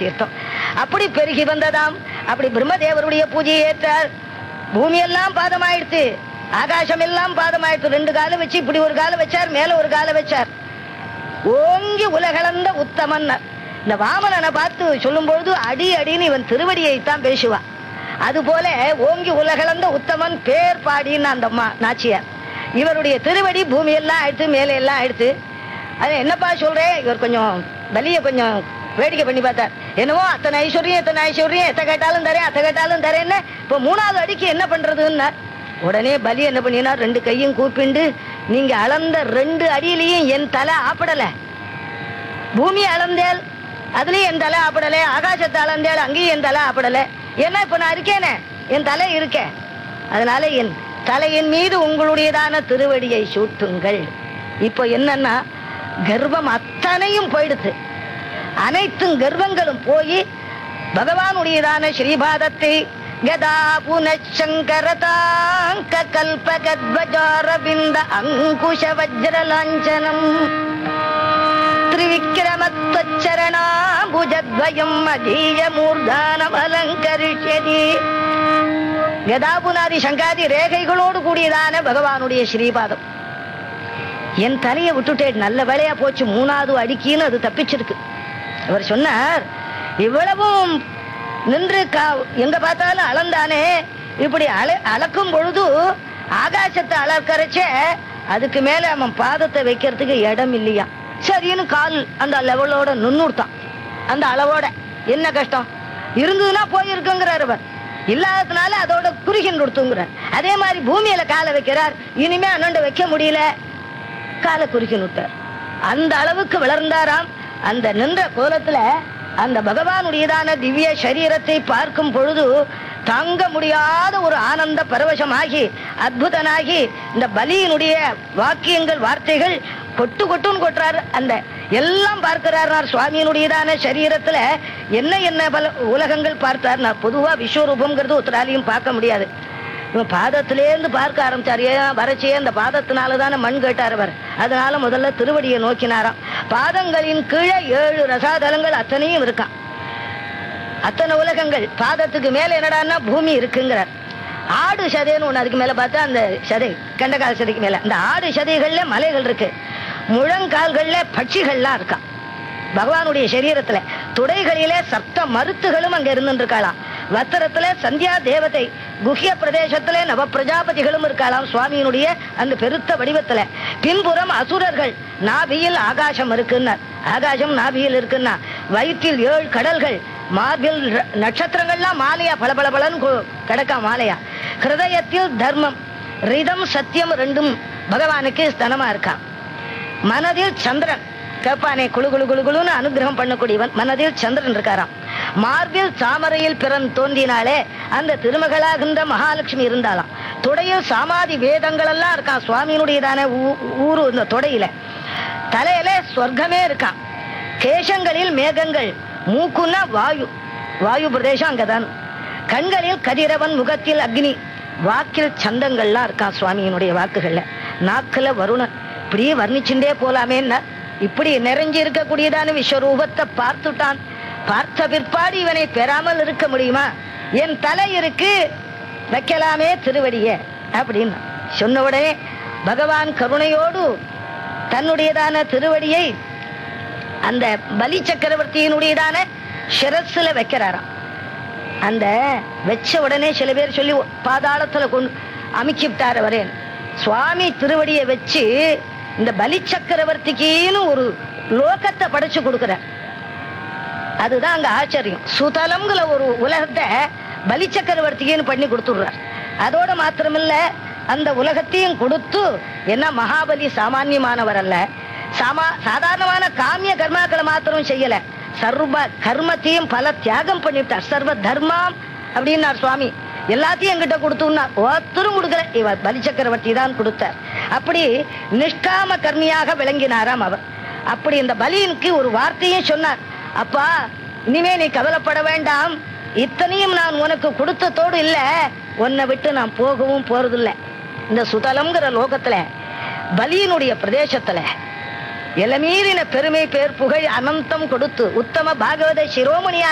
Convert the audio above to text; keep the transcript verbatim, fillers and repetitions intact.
தீர்த்தம் அப்படி பெருகி வந்ததாம். அப்படி பிரம்மதேவருடைய பூஜையை ஏற்றார். பூமி எல்லாம் பாதமாயிடுச்சு, ஆகாசம் எல்லாம் பாதமாயிடுச்சு. ரெண்டு காலம் வச்சு இப்படி ஒரு காலம் வச்சார், மேல ஒரு காலம் வச்சார். ஓங்கி உலகளந்த உத்தமன். இந்த வாமனனை பார்த்து சொல்லும் பொழுது அடி அடின்னு இவன் திருவடியைத்தான் பேசுவான். அது போல ஓங்கி உலகளந்த உத்தமன் பேர் பாடின்னு அந்த அம்மா நாச்சியார். இவருடைய திருவடி பூமி எல்லாம் ஆயிடுத்து, மேலே எல்லாம் ஆயிடுத்து. அது என்னப்பா சொல்றேன், இவர் கொஞ்சம் பலிய கொஞ்சம் வேடிக்கை பண்ணி பார்த்தார். என்னவோ அத்தனை ஐஸ்வர்யம் எத்தனை ஐஸ்வர்யம் எத்த கேட்டாலும் தரேன் அத்த கேட்டாலும் தரேன்னு. இப்போ மூணாவது அடிக்கு என்ன பண்றதுன்னா உடனே பலி என்ன பண்ணினார், ரெண்டு கையும் கூப்பிண்டு, நீங்க அளந்த ரெண்டு அடியிலையும் என் தலை ஆப்படல. பூமி அளந்தேல் அதுலயும் என் தலை ஆப்படல, ஆகாசத்தை அளந்தேல் அங்கேயும் என் தலை ஆப்படல. ஏன்னா இப்ப நான் இருக்கேனே, என் தலை இருக்கேன். அதனால என் தலையின் மீது உங்களுடையதான திருவடியை சூட்டுங்கள். இப்போ என்னன்னா கர்வம் அத்தனையும் போயிடுது. அனைத்தும் கர்வங்களும் போய் பகவானுடையதான ஸ்ரீபாதத்தை கதா புனச்சங்கரதாங்க கல்பகத்வஜாரவிந்த அங்குஷ வஜ்ரலாஞ்சனம் திரிவிக்ரமத்வச்சரணாம்புஜத்வயம் அதீய மூர்தானம் அலங்கரிஷ்யதி. கதாபுனாதி சங்காதி ரேகைகளோடு கூடியதான பகவானுடைய ஸ்ரீபாதம். என் தலையை விட்டுட்டேன், நல்ல வேலையா போச்சு, மூணாவது அடிக்கின்னு அது தப்பிச்சிருக்கு. அவர் சொன்னார், இவ்வளவும் நின்று எங்க பார்த்தாலும் அளந்தானே, இப்படி அள அளக்கும் பொழுது ஆகாசத்தை அளக்கரைச்ச அதுக்கு மேல அவன் பாதத்தை வைக்கிறதுக்கு இடம் இல்லையா. சரின்னு கால் அந்த லெவலோட நுண்ணுடுத்தான். அந்த அளவோட என்ன கஷ்டம் இருந்ததுன்னா போயிருக்குங்கிறார். அவர் இல்லாததுனால அதோட குறுகின் கொடுத்துங்கிறார். அதே மாதிரி பூமியில காலை வைக்கிறார், இனிமே அண்ணண்ட வைக்க முடியல, காலை குறுகின் விட்டார். அந்த அளவுக்கு வளர்ந்தாராம். அந்த நின்ற கோலத்துல அந்த பகவானுடையதான திவ்ய சரீரத்தை பார்க்கும் பொழுது தாங்க முடியாத ஒரு ஆனந்த பரவசமாகி அத்புதனாகி இந்த பலியினுடைய வாக்கியங்கள் வார்த்தைகள் கொட்டு கொட்டுன்னு கொட்டுறாரு. அந்த எல்லாம் பார்க்கிறார் சுவாமியினுடையதான சரீரத்துல என்ன என்ன பல உலகங்கள் பார்த்தார். நான் பொதுவா விஸ்வரூபம்ங்கிறது ஒருத்தராலையும் பார்க்க முடியாது. இவன் பாதத்திலேருந்து பார்க்க ஆரம்பிச்சார். ஏன் வரச்சே அந்த பாதத்தினாலதான மண் கேட்டார் அவர். அதனால முதல்ல திருவடியை நோக்கினாராம். பாதங்களின் கீழே ஏழு ரசாதலங்கள் அத்தனையும் இருக்கான். அத்தனை உலகங்கள் பாதத்துக்கு மேல என்னடான்னா பூமி இருக்குங்கிறார். ஆடு சதைன்னு ஒண்ணு அதுக்கு மேல பார்த்தா அந்த சதை கண்டகால் சதைக்கு மேல அந்த ஆடு சதைகள்ல மலைகள் இருக்கு. முழங்கால்கள்ல பட்சிகள்லாம் இருக்கான் பகவானுடைய சரீரத்துல. துடைகளிலே சப்த மருத்துகளும் அங்க இருந்துட்டு இருக்காளாம். வத்திரத்துல சந்தியா தேவதை, குஹ்ய பிரதேசத்துல நவ பிரஜாபதிகளும் இருக்காளாம் சுவாமியினுடைய அந்த பெருத்த வடிவத்துல. பின்புறம் அசுரர்கள், நாபியில் ஆகாசம் இருக்குன்னா, ஆகாசம் நாபியில் இருக்குன்னா, வயிற்றில் ஏழு கடல்கள், மார்பில் நட்சத்திரங்கள்லாம் மாலையா பல பல பலன்னு கிடக்கா மாலையா. ஹிருதயத்தில் தர்மம் ரிதம் சத்தியம் ரெண்டும் பகவானுக்கு ஸ்தனமா இருக்கான். மனதில் சந்திரன் கேப்பானே குழு குழு குழு குழுன்னு அனுகிரகம் பண்ணக்கூடியவன். மனதில் சந்திரன் இருக்காராம். மார்பில் தாமரையில் பிறன் தோன்றினாலே அந்த திருமகளாகின்ற மகாலட்சுமி இருந்தாலாம். தொடையில் சாமாதி வேதங்கள் எல்லாம் இருக்கான் சுவாமியினுடையதான ஊரு இந்த தொடையில. தலையில சொர்க்கமே இருக்கான். கேசங்களில் மேகங்கள், மூக்குன்னா வாயு, வாயு பிரதேசம் அங்கதான். கண்களில் கதிரவன், முகத்தில் அக்னி, வாக்கில் சந்தங்கள்லாம் இருக்கான் சுவாமியினுடைய வாக்குகள்ல. நாக்குல வருணன். இப்படியே வர்ணிச்சுட்டே போலாமேன்னா இப்படி நிறைஞ்சி இருக்கக்கூடியதான விஸ்வரூபத்தை பார்த்துட்டான். பார்த்த பிற்பாடு இவனை பெறாமல் இருக்க முடியுமா? என் தலை இருக்கு, வைக்கலாமே திருவடிய அப்படின்னு சொன்ன உடனே பகவான் கருணையோடு தன்னுடையதான திருவடியை அந்த பலி சக்கரவர்த்தியினுடையதான சிரஸ்ல வைக்கிறாராம். அந்த வச்ச உடனே சில பேர் சொல்லி பாதாளத்துல கொண்டு அமுக்கி விட்டார் வரேன். சுவாமி திருவடியை வச்சு இந்த பலி சக்கரவர்த்திக்குன்னு ஒரு லோகத்தை படைச்சு கொடுக்கிற. அதுதான் அங்க ஆச்சரியம். சுதலம்ங்கிற ஒரு உலகத்தை பலி சக்கரவர்த்திக்குன்னு பண்ணி கொடுத்துடுறார். அதோட மாத்திரமில்ல அந்த உலகத்தையும் கொடுத்து, என்ன மகாபலி சாமான்யமானவர் அல்ல, சாமா சாதாரணமான காமிய கர்மாக்களை மாத்திரம் செய்யல, சர்வ கர்மத்தையும் பல தியாகம் பண்ணிவிட்டார். சர்வ தர்மம் அப்படின்னார் சுவாமி. எல்லாத்தையும் என்கிட்ட கொடுத்துனார். ஒருத்தரும் கொடுக்கல, இவர் பலி சக்கரவர்த்தி தான் கொடுத்தார். அப்படி நிஷ்காம கர்மியாக விளங்கினாராம் அவர். அப்படி இந்த பலியினுக்கு ஒரு வார்த்தையும் சொன்னார். அப்பா, இனிமே நீ கவலைப்பட வேண்டாம், இத்தனையும் நான் உனக்கு கொடுத்ததோடு இல்ல, உன்னை விட்டு நான் போகவும் போறதில்லை. இந்த சுதலம்ங்கிற லோகத்துல பலியினுடைய பிரதேசத்துல எலமீறின பெருமை பேர் புகழ் அனந்தம் கொடுத்து உத்தம பாகவத சிரோமணியா